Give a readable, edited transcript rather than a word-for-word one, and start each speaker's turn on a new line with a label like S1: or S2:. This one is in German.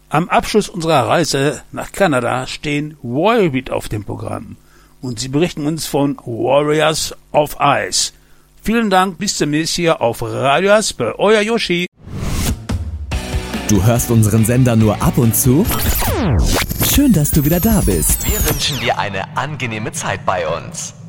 S1: Am Abschluss unserer Reise nach Kanada stehen Volbeat auf dem Programm und sie berichten uns von Warriors of Ice. Vielen Dank, bis demnächst hier auf Radio Aspe, euer Yoshi.
S2: Du hörst unseren Sender nur ab und zu? Schön, dass du wieder da bist.
S3: Wir wünschen dir eine angenehme Zeit bei uns.